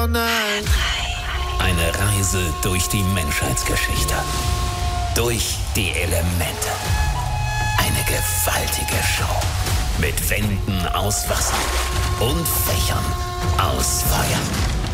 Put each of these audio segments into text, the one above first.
Eine Reise durch die Menschheitsgeschichte. Durch die Elemente. Eine gewaltige Show. Mit Wänden aus Wasser und Fächern aus Feuer.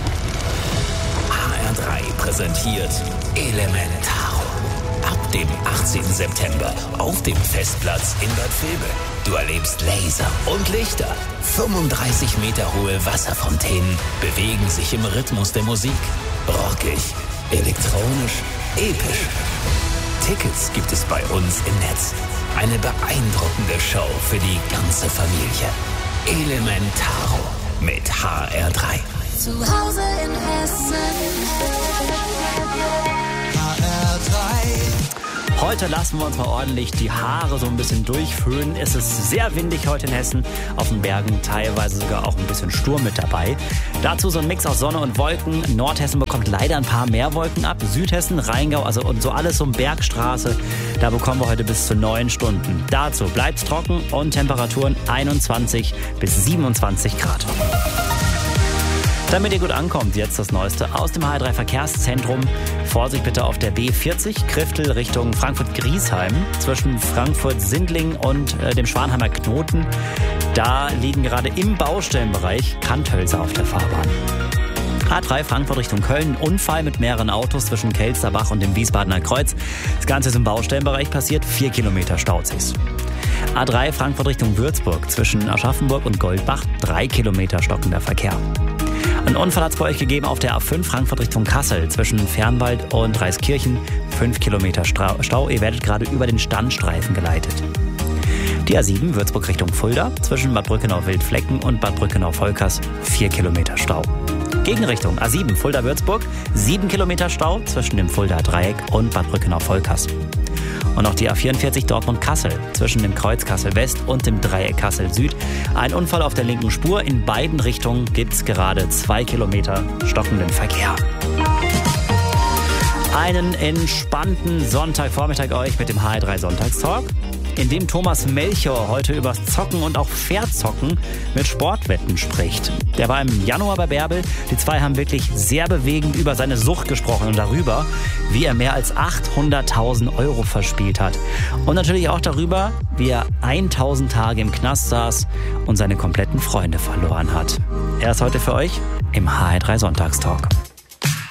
HR3 präsentiert Elementaro. Ab dem 18. September auf dem Festplatz in Bad Vilbel. Du erlebst Laser und Lichter. 35 Meter hohe Wasserfontänen bewegen sich im Rhythmus der Musik. Rockig, elektronisch, episch. Tickets gibt es bei uns im Netz. Eine beeindruckende Show für die ganze Familie. Elementaro mit HR3. Zu Hause in Hessen. HR3. Heute lassen wir uns mal ordentlich die Haare so ein bisschen durchföhnen. Es ist sehr windig heute in Hessen, auf den Bergen teilweise sogar auch ein bisschen Sturm mit dabei. Dazu so ein Mix aus Sonne und Wolken. Nordhessen bekommt leider ein paar mehr Wolken ab. Südhessen, Rheingau, also und so alles so Bergstraße. Da bekommen wir heute bis zu 9 Stunden. Dazu bleibt's trocken und Temperaturen 21 bis 27 Grad. Damit ihr gut ankommt, jetzt das Neueste aus dem HR3 Verkehrszentrum. Vorsicht bitte auf der B40, Kriftel Richtung Frankfurt-Griesheim. Zwischen Frankfurt-Sindlingen und dem Schwanheimer Knoten. Da liegen gerade im Baustellenbereich Kanthölzer auf der Fahrbahn. A3 Frankfurt Richtung Köln, Unfall mit mehreren Autos zwischen Kelsterbach und dem Wiesbadener Kreuz. Das Ganze ist im Baustellenbereich passiert, 4 Kilometer Staus. A3 Frankfurt Richtung Würzburg, zwischen Aschaffenburg und Goldbach, 3 Kilometer stockender Verkehr. Ein Unfall hat es bei euch gegeben auf der A5 Frankfurt Richtung Kassel, zwischen Fernwald und Reiskirchen, 5 Kilometer Stau. Ihr werdet gerade über den Standstreifen geleitet. Die A7 Würzburg Richtung Fulda, zwischen Bad Brückenau-Wildflecken und Bad Brückenau-Volkers, 4 Kilometer Stau. Gegenrichtung A7 Fulda-Würzburg, 7 Kilometer Stau zwischen dem Fulda-Dreieck und Bad Brückenau-Volkers. Und noch die A44 Dortmund-Kassel, zwischen dem Kreuz Kassel-West und dem Dreieck Kassel-Süd. Ein Unfall auf der linken Spur. In beiden Richtungen gibt es gerade 2 Kilometer stockenden Verkehr. Einen entspannten Sonntagvormittag euch mit dem HR3 Sonntagstalk, in dem Thomas Melchior heute übers Zocken und auch Verzocken mit Sportwetten spricht. Der war im Januar bei Bärbel. Die zwei haben wirklich sehr bewegend über seine Sucht gesprochen und darüber, wie er mehr als 800.000 Euro verspielt hat. Und natürlich auch darüber, wie er 1000 Tage im Knast saß und seine kompletten Freunde verloren hat. Er ist heute für euch im HR3 Sonntagstalk.